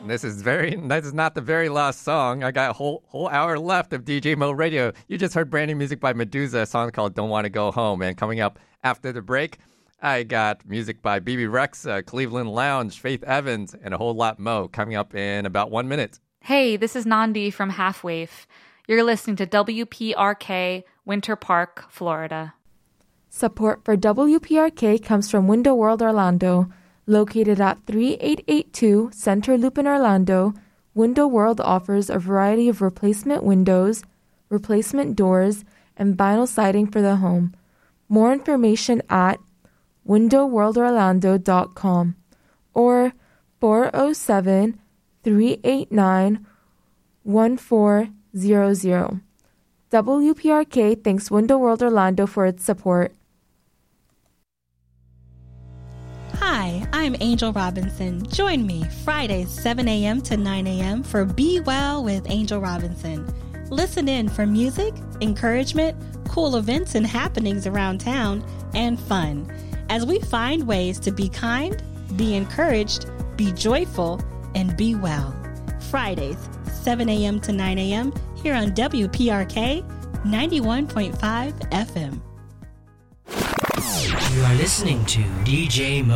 This is not the very last song. I got a whole hour left of DJ Mo Radio. You just heard brand new music by Medusa, a song called Don't Want to Go Home. And coming up after the break, I got music by BB Rexa, Cleveland Lounge, Faith Evans, and a whole lot more coming up in about 1 minute. Hey, this is Nandi from Half Wave. You're listening to WPRK, Winter Park, Florida. Support for WPRK comes from Window World Orlando. Located at 3882 Center Loop in Orlando, Window World offers a variety of replacement windows, replacement doors, and vinyl siding for the home. More information at windowworldorlando.com or 407-389-1400. WPRK thanks Window World Orlando for its support. Hi, I'm Angel Robinson. Join me Fridays 7 a.m. to 9 a.m. for Be Well with Angel Robinson. Listen in for music, encouragement, cool events and happenings around town, and fun as we find ways to be kind, be encouraged, be joyful, and be well. Fridays, 7 a.m. to 9 a.m. here on WPRK 91.5 FM. You are listening to DJ Mo